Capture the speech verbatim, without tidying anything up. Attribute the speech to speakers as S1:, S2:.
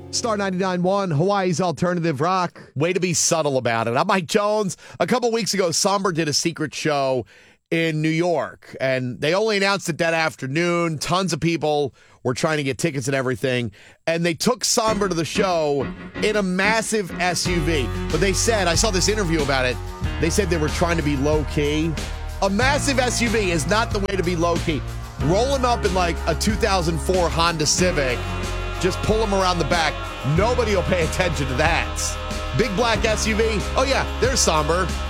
S1: Star ninety-nine point one, Hawaii's Alternative Rock.
S2: Way to be subtle about it. I'm Mike Jones. A couple weeks ago, Somber did a secret show in New York, and they only announced it that afternoon. Tons of people were trying to get tickets and everything, and they took Somber to the show in a massive S U V. But they said, I saw this interview about it, they said they were trying to be low-key. A massive S U V is not the way to be low-key. Roll him up in like a two thousand four Honda Civic, just pull him around the back. Nobody will pay attention to that. Big black S U V. Oh, yeah, there's Somber.